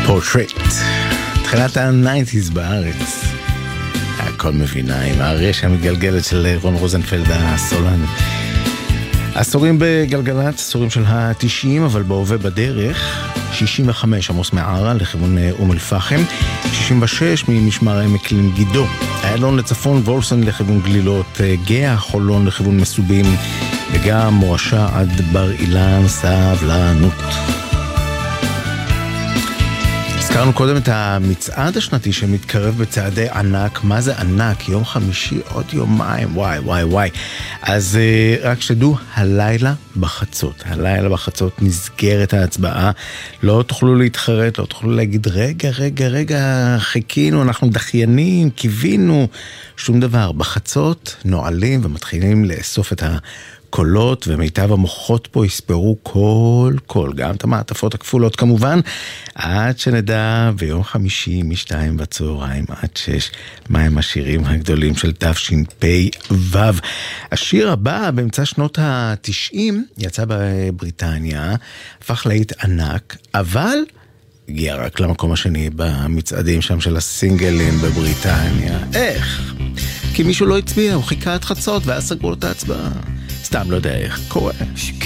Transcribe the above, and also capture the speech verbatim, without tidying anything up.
פורטרייט, תחילת ה-תשעים בארץ, הכל מבינה עם הרשע המתגלגלת של רון רוזנפלד הסולן. עשורים בגלגלת, עשורים של ה-תשעים, אבל בהווה בדרך. שישים וחמש עמוס מערה לכיוון אום אל-פחם, שישים ושש ממשמר העמק למגידו, איילון לצפון, וולפסון לכיוון גלילות, גאה, חולון לכיוון מסובים, וגם מורשה עד בר אילן. סבלנות. הזכרנו קודם את המצעד השנתי שמתקרב בצעדי ענק. מה זה ענק? יום חמישי, עוד יומיים, וואי וואי וואי. אז uh, רק שתדעו, הלילה בחצות, הלילה בחצות נסגרת ההצבעה. לא תוכלו להתחרט, לא תוכלו להגיד רגע, רגע, רגע, חיכינו, אנחנו דחיינים, קיווינו, שום דבר. בחצות נועלים ומתחילים לאסוף את ה... קולות, ומיטב המוחות פה יספרו כל קול, גם את המעטפות הכפולות כמובן, עד שנדע ביום חמישי משתיים בצהריים עד שש, מהם השירים הגדולים של תשפ"ו. השיר הבא באמצע שנות ה-תשעים יצא בבריטניה, הפך להיט ענק, אבל הגיע רק למקום השני במצעדים שם של הסינגלים בבריטניה. איך? כי מישהו לא הצביע, הוא חיכה עד חצות ואז סגרו את ההצבעה. סתם לא יודע איך קורה.